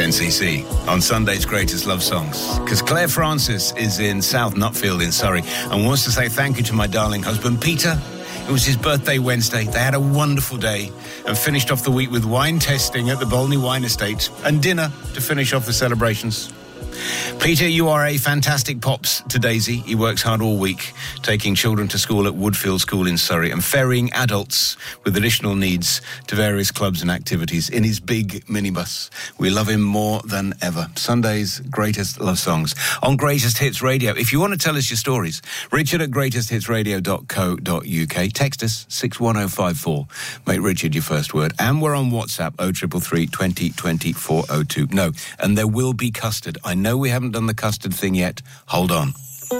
NCC on Sunday's Greatest Love Songs. Because Claire Francis is in South Nutfield in Surrey and wants to say thank you to my darling husband, Peter. It was his birthday Wednesday. They had a wonderful day and finished off the week with wine testing at the Bolney Wine Estate and dinner to finish off the celebrations. Peter, you are a fantastic pops to Daisy. He works hard all week, taking children to school at Woodfield School in Surrey and ferrying adults with additional needs to various clubs and activities in his big minibus. We love him more than ever. Sunday's Greatest Love Songs on Greatest Hits Radio. If you want to tell us your stories, Richard at greatesthitsradio.co.uk. Text us 61054. Make Richard your first word. And we're on WhatsApp 0333 20 20 402. No, and there will be custard. I know we haven't done the custard thing yet. Hold on.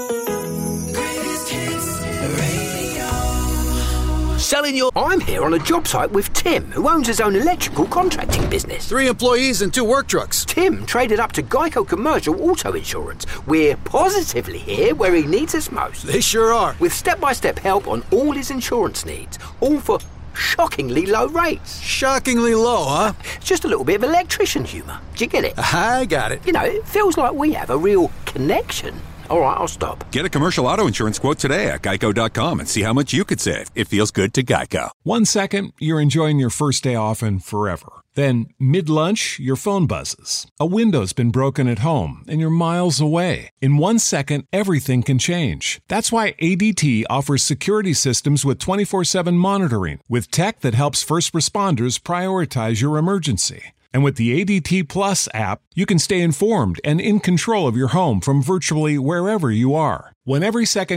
Selling your... I'm here on a job site with Tim, who owns his own electrical contracting business. 3 employees and 2 work trucks. Tim traded up to Geico Commercial Auto Insurance. We're positively here where he needs us most. They sure are. With step-by-step help on all his insurance needs. All for shockingly low rates. Shockingly low, huh? It's just a little bit of electrician humour. Do you get it? I got it. You know, it feels like we have a real connection. All right, I'll stop. Get a commercial auto insurance quote today at geico.com and see how much you could save. It feels good to Geico. 1 second, you're enjoying your first day off and forever. Then, mid-lunch, your phone buzzes. A window's been broken at home and you're miles away. In 1 second, everything can change. That's why ADT offers security systems with 24/7 monitoring, with tech that helps first responders prioritize your emergency. And with the ADT Plus app, you can stay informed and in control of your home from virtually wherever you are. When every second